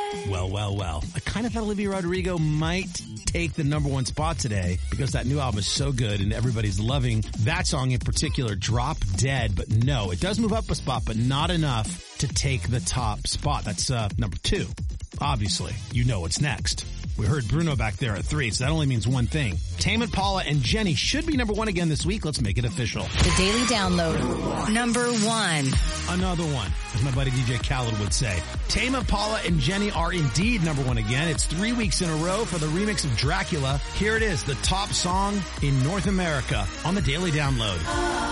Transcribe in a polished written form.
Well. I kind of thought Olivia Rodrigo might take the number one spot today because that new album is so good and everybody's loving that song in particular, Drop Dead. But no, it does move up a spot, but not enough to take the top spot. That's number 2. Obviously, you know what's next. We heard Bruno back there at 3, so that only means one thing. Tame Impala and Jenny should be number 1 again this week. Let's make it official. The Daily Download, number 1. Another one, as my buddy DJ Khaled would say. Tame Impala and Jenny are indeed number 1 again. It's 3 weeks in a row for the remix of Dracula. Here it is, the top song in North America on the Daily Download.